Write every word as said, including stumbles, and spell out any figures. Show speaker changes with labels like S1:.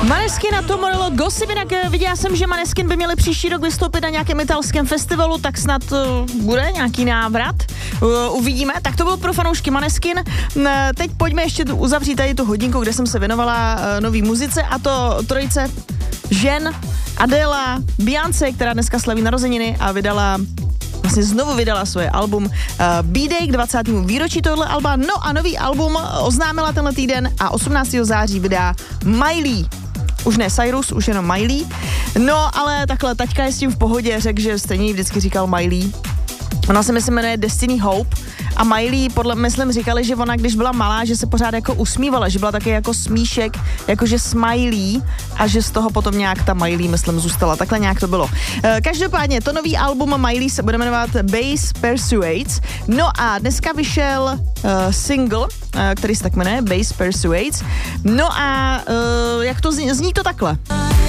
S1: Maneskin a Tomorrow Gossip, jinak viděla jsem, že Maneskin by měli příští rok vystoupit na nějakém italském festivalu, tak snad uh, bude nějaký návrat. Uh, uvidíme. Tak to bylo pro fanoušky Maneskin. Uh, teď pojďme ještě uzavřít tady tu hodinku, kde jsem se věnovala uh, nový muzice, a to trojice žen, Adela, Beyoncé, která dneska slaví narozeniny a vydala vlastně znovu vydala svoje album uh, B-Day k dvacátému výročí tohle alba. No a nový album oznámila tenhle týden a osmnáctého září vydá Miley. Už ne Cyrus, už jenom Miley. No, ale takhle, taťka je s tím v pohodě, řekl, že stejně jí vždycky říkal Miley. Ona se myslím jmenuje Destiny Hope a Miley, podle myslím, říkali, že ona, když byla malá, že se pořád jako usmívala, že byla taky jako smíšek, jakože smiley, a že z toho potom nějak ta Miley, myslím, zůstala. Takhle nějak to bylo. E, každopádně, to nový album Miley se bude jmenovat Bass Persuades. No a dneska vyšel uh, single, uh, který se tak jmenuje, Bass Persuades. No a uh, jak to zní, zní to takhle.